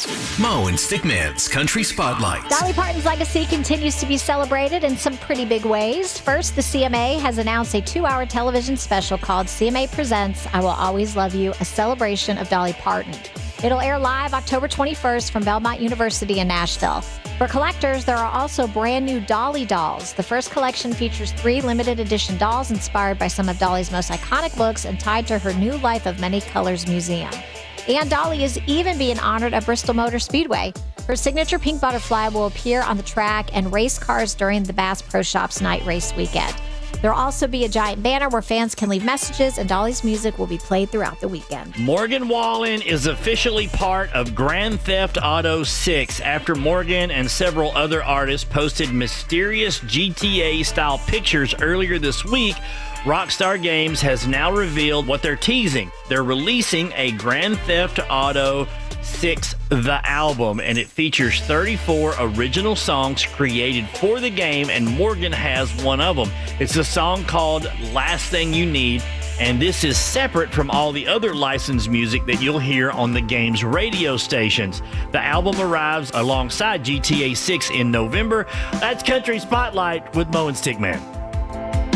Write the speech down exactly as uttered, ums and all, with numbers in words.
Mo and Stickman's Country Spotlight. Dolly Parton's legacy continues to be celebrated in some pretty big ways. First, the C M A has announced a two-hour television special called C M A Presents I Will Always Love You, a celebration of Dolly Parton. It'll air live October twenty-first from Belmont University in Nashville. For collectors, there are also brand new Dolly dolls. The first collection features three limited edition dolls inspired by some of Dolly's most iconic looks and tied to her new Life of Many Colors museum. And Dolly is even being honored at Bristol Motor Speedway. Her signature pink butterfly will appear on the track and race cars during the Bass Pro Shops night race weekend. There will also be a giant banner where fans can leave messages, and Dolly's music will be played throughout the weekend. Morgan Wallen is officially part of Grand Theft Auto six after Morgan and several other artists posted mysterious G T A-style pictures earlier this week. Rockstar Games has now revealed what they're teasing. They're releasing a Grand Theft Auto six The Album, and it features thirty-four original songs created for the game, and Morgan has one of them. It's a song called Last Thing You Need, and this is separate from all the other licensed music that you'll hear on the game's radio stations. The album arrives alongside G T A six in November. That's Country Spotlight with Mo and Stickman.